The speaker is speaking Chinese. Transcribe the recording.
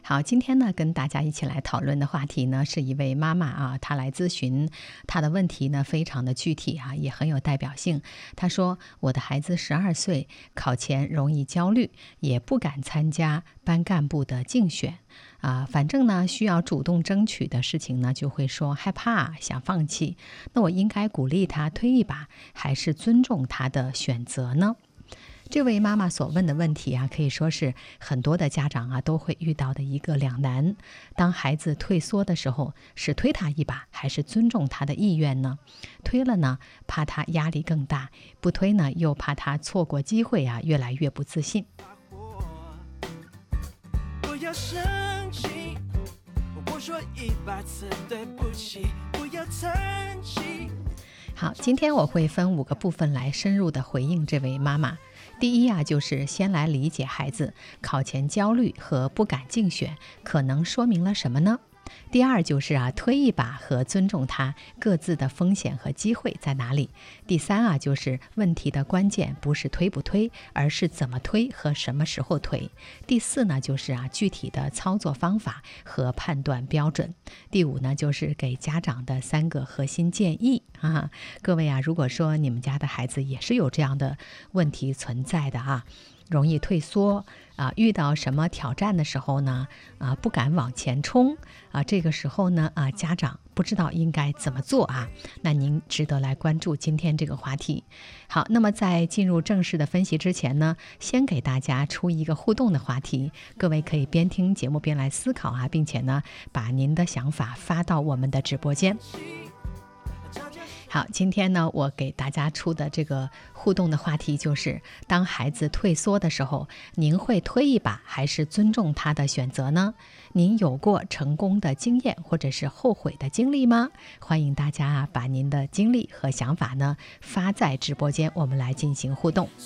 好，今天呢，跟大家一起来讨论的话题呢，是一位妈妈啊，她来咨询，她的问题呢非常的具体啊，也很有代表性。她说，我的孩子12岁，考前容易焦虑，也不敢参加班干部的竞选啊，反正呢需要主动争取的事情呢，就会说害怕，想放弃。那我应该鼓励他推一把，还是尊重他的选择呢？这位妈妈所问的问题啊，可以说是很多的家长啊都会遇到的一个两难。当孩子退缩的时候，是推他一把，还是尊重他的意愿呢？推了呢，怕他压力更大；不推呢，又怕他错过机会啊，越来越不自信。不要生气，我说100次对不起，不要叹气。好，今天我会分5个部分来深入的回应这位妈妈。第一啊，就是先来理解孩子考前焦虑和不敢竞选，可能说明了什么呢？第二就是推一把和尊重他各自的风险和机会在哪里。第三就是问题的关键不是推不推，而是怎么推和什么时候推。第四呢，就是具体的操作方法和判断标准。第5呢，就是给家长的3个核心建议啊。各位如果说你们家的孩子也是有这样的问题存在的容易退缩遇到什么挑战的时候呢不敢往前冲这个时候呢家长不知道应该怎么做那您值得来关注今天这个话题。好，那么在进入正式的分析之前呢，先给大家出一个互动的话题，各位可以边听节目边来思考并且呢把您的想法发到我们的直播间。好，今天呢，我给大家出的这个互动的话题就是，当孩子退缩的时候，您会推一把还是尊重他的选择呢？您有过成功的经验或者是后悔的经历吗？欢迎大家把您的经历和想法呢发在直播间，我们来进行互动。